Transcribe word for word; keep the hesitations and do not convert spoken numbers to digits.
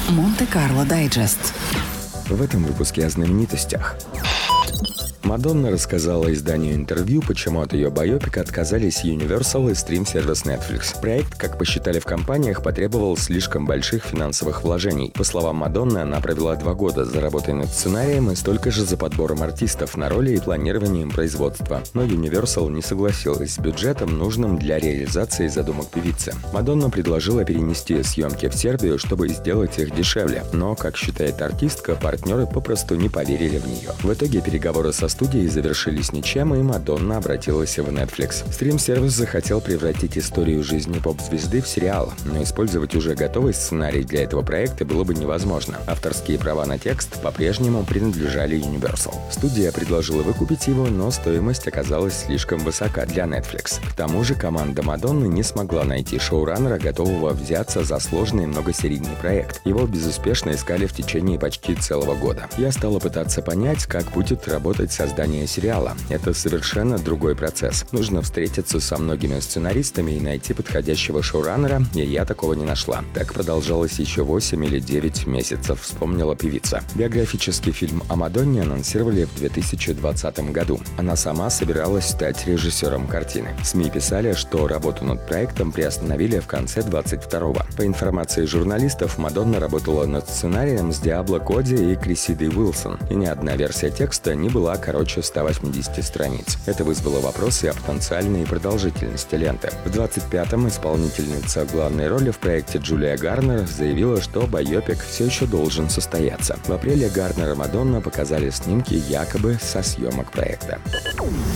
Монте-Карло Дайджест. В этом выпуске о знаменитостях. Мадонна рассказала изданию интервью, почему от ее байопика отказались Universal и стрим-сервис Netflix. Проект, как посчитали в компаниях, потребовал слишком больших финансовых вложений. По словам Мадонны, она провела два года за работой над сценарием и столько же за подбором артистов на роли и планированием производства. Но Universal не согласилась с бюджетом, нужным для реализации задумок певицы. Мадонна предложила перенести съемки в Сербию, чтобы сделать их дешевле. Но, как считает артистка, партнеры попросту не поверили в нее. В итоге переговоры со студией завершились ничем, и Мадонна обратилась в Netflix. Стрим-сервис захотел превратить историю жизни поп-звезды в сериал, но использовать уже готовый сценарий для этого проекта было бы невозможно. Авторские права на текст по-прежнему принадлежали Universal. Студия предложила выкупить его, но стоимость оказалась слишком высока для Netflix. К тому же команда Мадонны не смогла найти шоураннера, готового взяться за сложный многосерийный проект. Его безуспешно искали в течение почти целого года. Я стала пытаться понять, как будет работать создание сериала. Это совершенно другой процесс. Нужно встретиться со многими сценаристами и найти подходящего шоураннера, и я такого не нашла. Так продолжалось еще восемь или девять месяцев, вспомнила певица. Биографический фильм о Мадонне анонсировали в две тысячи двадцатом году. Она сама собиралась стать режиссером картины. СМИ писали, что работу над проектом приостановили в конце двадцать второго. По информации журналистов, Мадонна работала над сценарием с Диабло Коди и Крисидой Уилсон, и ни одна версия текста не была короче ста восьмидесяти страниц. Это вызвало вопросы о потенциальной продолжительности ленты. В двадцать пятом исполнительница главной роли в проекте Джулия Гарнер заявила, что байопик все еще должен состояться. В апреле Гарнер и Мадонна показали снимки якобы со съемок проекта.